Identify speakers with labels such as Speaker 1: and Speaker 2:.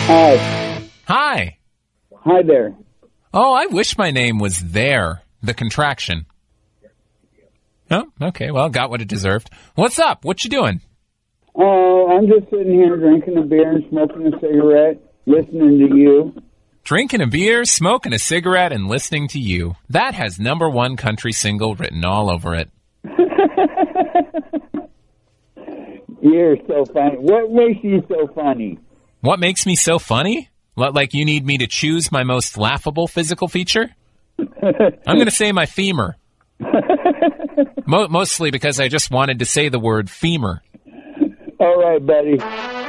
Speaker 1: Hi.
Speaker 2: Hi.
Speaker 1: Hi there.
Speaker 2: Oh, I wish my name was There, the contraction. Oh, okay. Well, got what it deserved. What's up? What you doing?
Speaker 1: Oh, I'm just sitting here drinking a beer and smoking a cigarette, listening to you.
Speaker 2: Drinking a beer, smoking a cigarette, and listening to you. That has #1 country single written all over it.
Speaker 1: You're so funny. What makes you so funny?
Speaker 2: What makes me so funny? Like you need me to choose my most laughable physical feature? I'm going to say my femur. Mostly because I just wanted to say the word femur.
Speaker 1: All right, buddy.